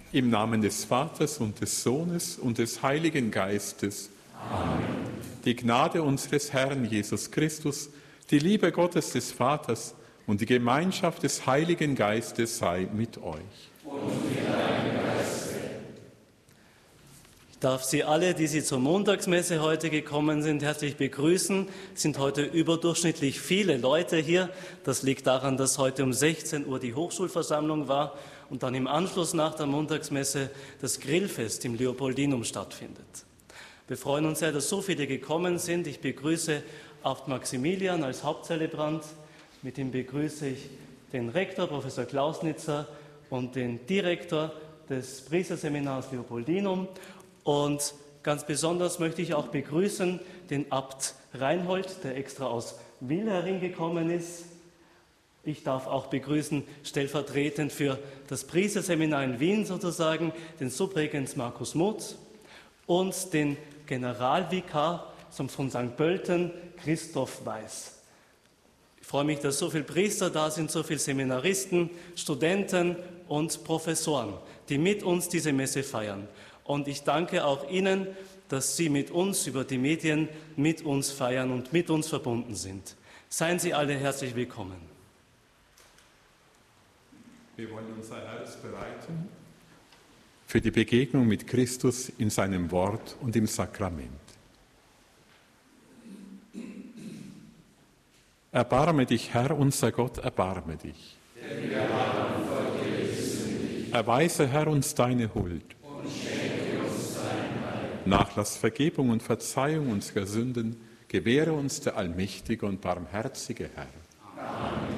Im Namen des Vaters und des Sohnes und des Heiligen Geistes. Amen. Die Gnade unseres Herrn Jesus Christus, die Liebe Gottes des Vaters und die Gemeinschaft des Heiligen Geistes sei mit euch. Und mit deinem Geiste. Ich darf Sie alle, die Sie zur Montagsmesse heute gekommen sind, herzlich begrüßen. Es sind heute überdurchschnittlich viele Leute hier. Das liegt daran, dass heute um 16 Uhr die Hochschulversammlung war und dann im Anschluss nach der Montagsmesse das Grillfest im Leopoldinum stattfindet. Wir freuen uns sehr, dass so viele gekommen sind. Ich begrüße Abt Maximilian als Hauptzelebrant. Mit ihm begrüße ich den Rektor, Professor Klausnitzer, und den Direktor des Priesterseminars Leopoldinum. Und ganz besonders möchte ich auch begrüßen den Abt Reinhold, der extra aus Wil hergekommen ist. Ich darf auch begrüßen, stellvertretend für das Priesterseminar in Wien sozusagen, den Subregens Markus Muth und den Generalvikar von St. Pölten, Christoph Weiß. Ich freue mich, dass so viele Priester da sind, so viele Seminaristen, Studenten und Professoren, die mit uns diese Messe feiern. Und ich danke auch Ihnen, dass Sie mit uns über die Medien mit uns feiern und mit uns verbunden sind. Seien Sie alle herzlich willkommen. Wir wollen unser Herz bereiten für die Begegnung mit Christus in seinem Wort und im Sakrament. Erbarme dich, Herr, unser Gott, erbarme dich. Denn wir haben vor dir gesündigt. Erweise, Herr, uns deine Huld. Und schenke uns dein Heil. Nachlass, Vergebung und Verzeihung unserer Sünden gewähre uns der allmächtige und barmherzige Herr.